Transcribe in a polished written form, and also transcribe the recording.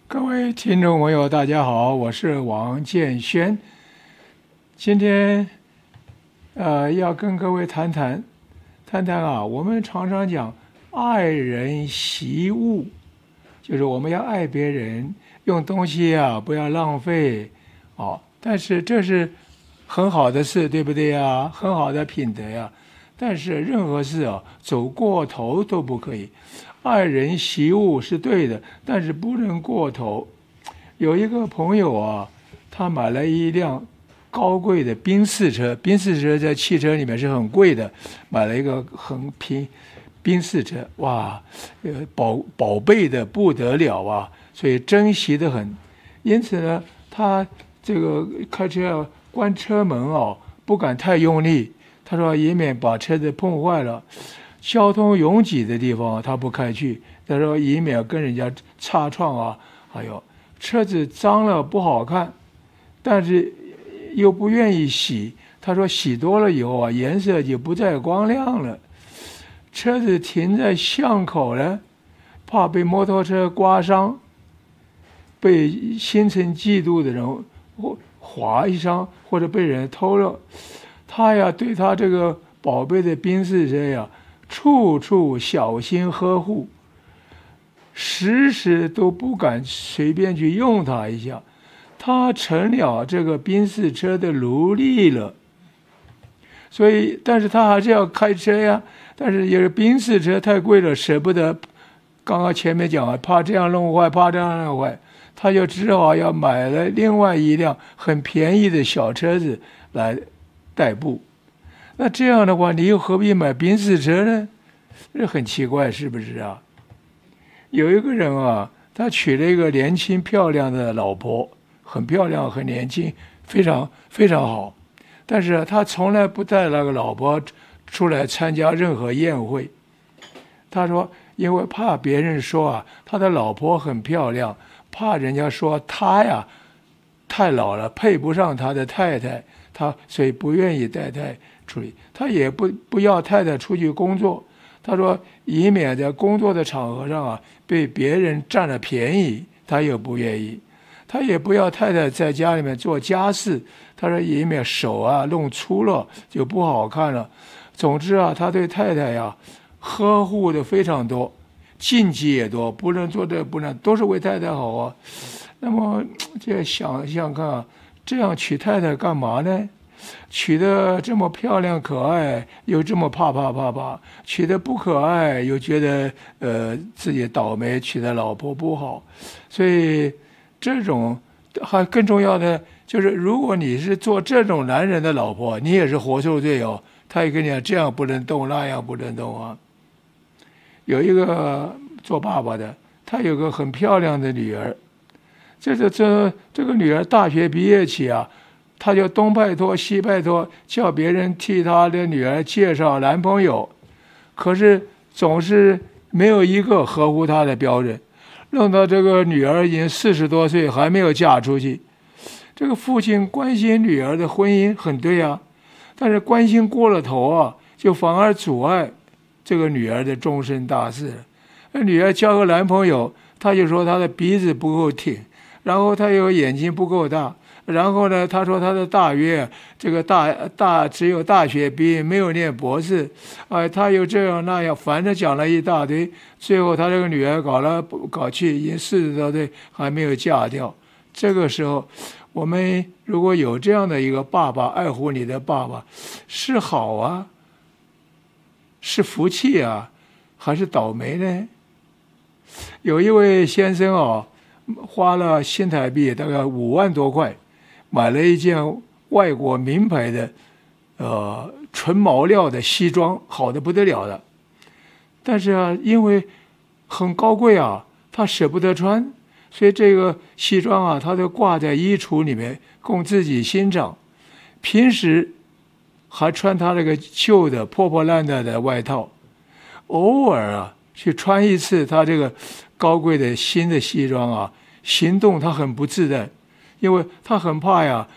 各位听众朋友，大家好，我是王建轩。今天要跟各位谈谈啊，我们常常讲爱人惜物，就是我们要爱别人，用东西啊不要浪费哦。但是这是很好的事，对不对呀？很好的品德呀。但是任何事啊，走过头都不可以。爱人惜物是对的，但是不能过头。有一个朋友啊，他买了一辆高贵的宾士车，宾士车在汽车里面是很贵的，买了一个很平宾士车，哇，宝贝的不得了啊，所以珍惜的很。因此呢，他这个开车要关车门哦，不敢太用力，他说以免把车子碰坏了。交通拥挤的地方他不开去，他说以免跟人家擦撞啊，还有车子脏了不好看，但是又不愿意洗，他说洗多了以后啊，颜色就不再光亮了。车子停在巷口呢，怕被摩托车刮伤，被心存嫉妒的人划一伤，或者被人偷了，他呀对他这个宝贝的宾士车呀，处处小心呵护，时时都不敢随便去用它一下，他成了这个宾士车的奴隶了。所以，但是他还是要开车呀。但是有宾士车太贵了，舍不得。刚刚前面讲了，怕这样弄坏，怕这样弄坏，他就只好要买了另外一辆很便宜的小车子来代步。那这样的话，你又何必买宾士车呢？这很奇怪，是不是啊？有一个人啊，他娶了一个年轻漂亮的老婆，很漂亮，很年轻，非常非常好。但是他从来不带那个老婆出来参加任何宴会。他说，因为怕别人说啊，他的老婆很漂亮，怕人家说他呀太老了，配不上他的太太，所以不愿意带太太出去。他也不要太太出去工作。他说，以免在工作的场合上啊被别人占了便宜，他也不愿意。他也不要太太在家里面做家事，他说以免手啊弄粗了就不好看了。总之啊，他对太太呀呵护的非常多，禁忌也多，不能做这不能，都是为太太好啊。那么这想想看啊，这样娶太太干嘛呢？娶得这么漂亮可爱，又这么怕，娶得不可爱，又觉得自己倒霉，娶的老婆不好。所以这种还更重要的就是，如果你是做这种男人的老婆，你也是活受罪哦。他也跟你讲这样不能动，那样不能动啊。有一个做爸爸的，他有个很漂亮的女儿，这个女儿大学毕业起啊，他就东拜托西拜托，叫别人替他的女儿介绍男朋友，可是总是没有一个合乎他的标准，弄到这个女儿已经40多岁还没有嫁出去。这个父亲关心女儿的婚姻很对啊，但是关心过了头啊，就反而阻碍这个女儿的终身大事。那女儿交个男朋友，他就说她的鼻子不够挺，然后她有眼睛不够大，然后呢，他说他的大约这个只有大学毕业，没有念博士，他又这样那样，反正讲了一大堆。最后他这个女儿搞去，已经40多岁还没有嫁掉。这个时候，我们如果有这样的一个爸爸，爱护你的爸爸，是好啊，是福气啊，还是倒霉呢？有一位先生啊，花了新台币大概5万多块，买了一件外国名牌的纯毛料的西装，好的不得了的。但是啊，因为很高贵啊，他舍不得穿，所以这个西装啊，他都挂在衣橱里面供自己欣赏。平时还穿他那个旧的破破烂烂的外套，偶尔啊去穿一次他这个高贵的新的西装啊，行动他很不自在，因为他很怕呀，